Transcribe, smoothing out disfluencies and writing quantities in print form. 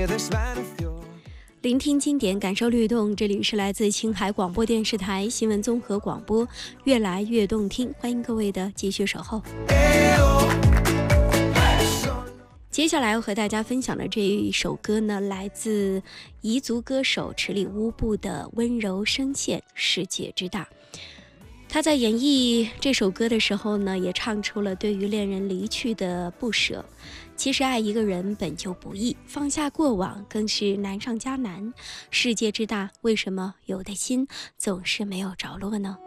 聆听经典，感受律动。这里是来自青海广播电视台新闻综合广播，越来越动听。欢迎各位的继续守候。接下来要和大家分享的这一首歌呢，来自彝族歌手池里乌布的温柔声线《世界之大》。他在演绎这首歌的时候呢，也唱出了对于恋人离去的不舍。其实爱一个人本就不易，放下过往更是难上加难。世界之大，为什么有的心总是没有着落呢？